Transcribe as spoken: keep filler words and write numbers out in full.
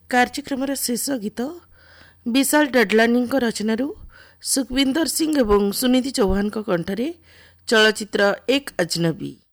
କାର୍ଯ୍ୟକ୍ରମର ଶେଷ ଗୀତ ବିଶାଲ ଡଡଲାନୀଙ୍କ ରଚନାରୁ ସୁଖବିନ୍ଦର ସିଂ ଏବଂ ସୁନିଧି ଚୌହାନଙ୍କ କଣ୍ଠରେ ଚଳଚ୍ଚିତ୍ର ଏକ ଅଜନବୀ।